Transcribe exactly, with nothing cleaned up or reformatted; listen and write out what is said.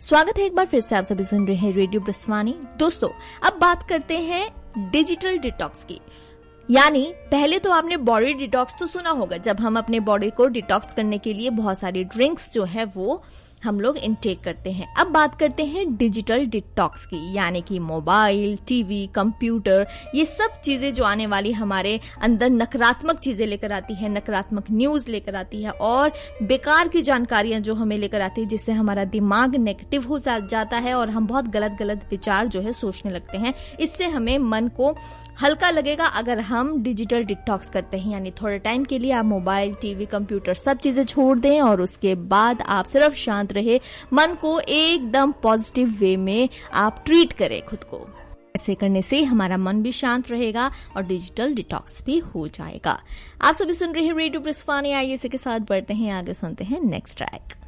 स्वागत है एक बार फिर से, आप सभी सुन रहे हैं रेडियो ब्रस्वानी। दोस्तों, अब बात करते हैं डिजिटल डिटॉक्स की। यानी पहले तो आपने बॉडी डिटॉक्स तो सुना होगा, जब हम अपने बॉडी को डिटॉक्स करने के लिए बहुत सारी ड्रिंक्स जो है वो हम लोग इनटेक करते हैं। अब बात करते हैं डिजिटल डिटॉक्स की, यानी कि मोबाइल, टीवी, कंप्यूटर, ये सब चीजें जो आने वाली हमारे अंदर नकारात्मक चीजें लेकर आती है, नकारात्मक न्यूज लेकर आती है और बेकार की जानकारियां जो हमें लेकर आती है, जिससे हमारा दिमाग नेगेटिव हो जाता है और हम बहुत गलत गलत विचार जो है सोचने लगते हैं। इससे हमें मन को हल्का लगेगा अगर हम डिजिटल डिटॉक्स करते हैं, यानी थोड़े टाइम के लिए आप मोबाइल, टीवी, कंप्यूटर सब चीजें छोड़ दें और उसके बाद आप सिर्फ शांत रहे, मन को एकदम पॉजिटिव वे में आप ट्रीट करें खुद को। ऐसे करने से हमारा मन भी शांत रहेगा और डिजिटल डिटॉक्स भी हो जाएगा। आप सभी सुन रहे हैं रेडियो ब्रस्वानी। आइए इसी के साथ बढ़ते हैं आगे, सुनते हैं नेक्स्ट ट्रैक।